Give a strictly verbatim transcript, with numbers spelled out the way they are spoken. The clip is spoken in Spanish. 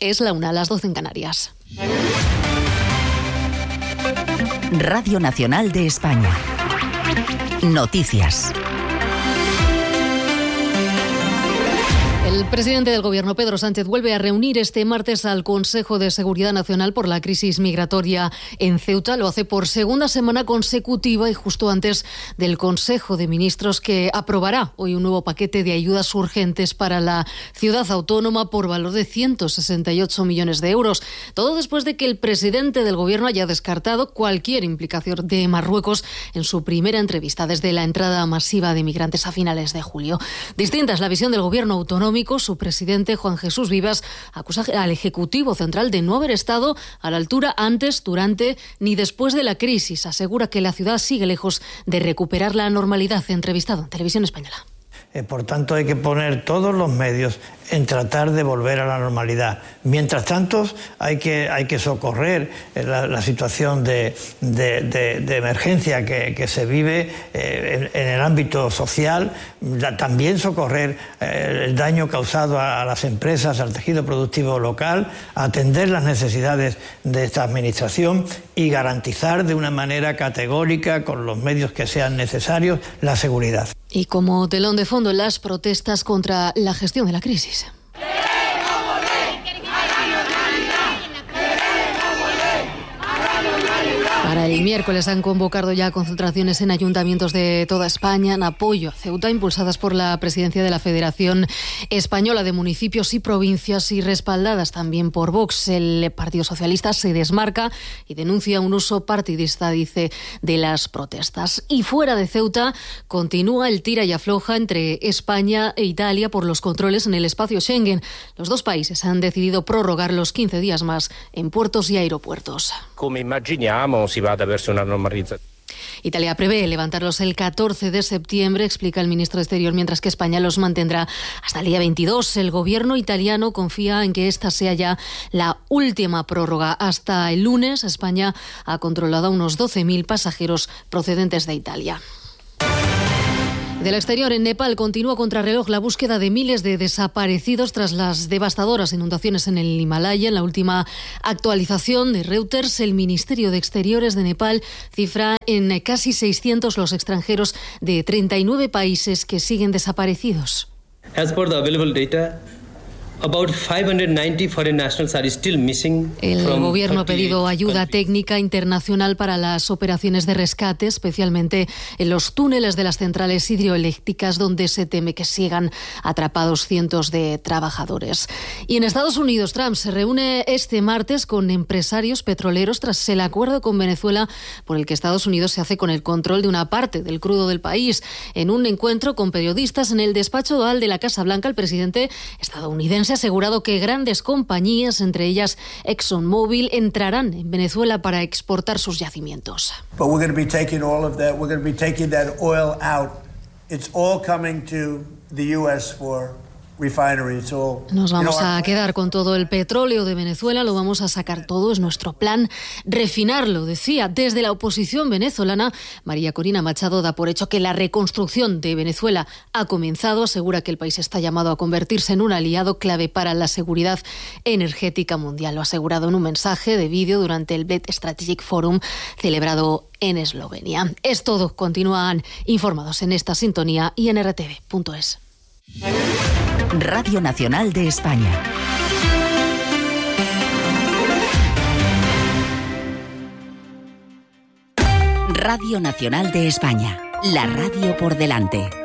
Es la una, a las doce en Canarias. Radio Nacional de España. Noticias. El presidente del Gobierno, Pedro Sánchez, vuelve a reunir este martes al Consejo de Seguridad Nacional por la crisis migratoria en Ceuta. Lo hace por segunda semana consecutiva y justo antes del Consejo de Ministros, que aprobará hoy un nuevo paquete de ayudas urgentes para la ciudad autónoma por valor de ciento sesenta y ocho millones de euros. Todo después de que el presidente del Gobierno haya descartado cualquier implicación de Marruecos en su primera entrevista desde la entrada masiva de migrantes a finales de julio. Distinta es la visión del Gobierno autonómico. Su presidente, Juan Jesús Vivas, acusa al Ejecutivo Central de no haber estado a la altura antes, durante ni después de la crisis. Asegura que la ciudad sigue lejos de recuperar la normalidad. Entrevistado en Televisión Española. Eh, por tanto, hay que poner todos los medios en tratar de volver a la normalidad. Mientras tanto, hay que, hay que socorrer la, la situación de, de, de, de emergencia que, que se vive eh, en, en el ámbito social, la, también socorrer eh, el daño causado a, a las empresas, al tejido productivo local, atender las necesidades de esta administración y garantizar de una manera categórica, con los medios que sean necesarios, la seguridad. Y como telón de fondo, las protestas contra la gestión de la crisis. Para el miércoles han convocado ya concentraciones en ayuntamientos de toda España en apoyo a Ceuta, impulsadas por la presidencia de la Federación Española de Municipios y Provincias y respaldadas también por Vox. El Partido Socialista se desmarca y denuncia un uso partidista, dice, de las protestas. Y fuera de Ceuta continúa el tira y afloja entre España e Italia por los controles en el espacio Schengen. Los dos países han decidido prorrogar los quince días más en puertos y aeropuertos. Come immaginiamo, si vada verso una normalizzazione. Italia prevé levantarlos el catorce de septiembre, explica el ministro de Exterior, mientras que España los mantendrá hasta el día veintidós. El gobierno italiano confía en que esta sea ya la última prórroga. Hasta el lunes, España ha controlado a unos doce mil pasajeros procedentes de Italia. Del exterior, en Nepal continúa contrarreloj la búsqueda de miles de desaparecidos tras las devastadoras inundaciones en el Himalaya. En la última actualización de Reuters, el Ministerio de Exteriores de Nepal cifra en casi seiscientos los extranjeros de treinta y nueve países que siguen desaparecidos. As per the available data, about five hundred ninety foreign nationals are still missing. El gobierno ha pedido ayuda técnica internacional para las operaciones de rescate, especialmente en los túneles de las centrales hidroeléctricas, donde se teme que sigan atrapados cientos de trabajadores. Y en Estados Unidos, Trump se reúne este martes con empresarios petroleros tras el acuerdo con Venezuela por el que Estados Unidos se hace con el control de una parte del crudo del país. En un encuentro con periodistas en el despacho oval de la Casa Blanca, el presidente estadounidense ha asegurado que grandes compañías, entre ellas ExxonMobil, entrarán en Venezuela para exportar sus yacimientos. But we're going to be taking all of that. We're going to be taking that oil out. It's all coming to the U S for Nos vamos a quedar con todo el petróleo de Venezuela, lo vamos a sacar todo, es nuestro plan refinarlo, decía. Desde la oposición venezolana, María Corina Machado da por hecho que la reconstrucción de Venezuela ha comenzado, asegura que el país está llamado a convertirse en un aliado clave para la seguridad energética mundial. Lo ha asegurado en un mensaje de vídeo durante el Bled Strategic Forum celebrado en Eslovenia. Es todo, continúan informados en esta sintonía y en r t v punto es. Radio Nacional de España. Radio Nacional de España. La radio por delante.